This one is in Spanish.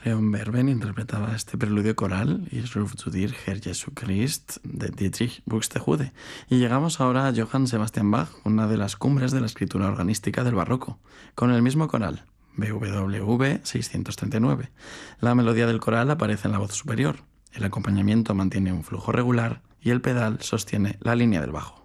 Leon Berben interpretaba este preludio coral, Ich ruf zu dir, Herr Jesu Christ, de Dietrich Buxtehude. Y llegamos ahora a Johann Sebastian Bach, una de las cumbres de la escritura organística del barroco, con el mismo coral, BWV 639. La melodía del coral aparece en la voz superior, el acompañamiento mantiene un flujo regular y el pedal sostiene la línea del bajo.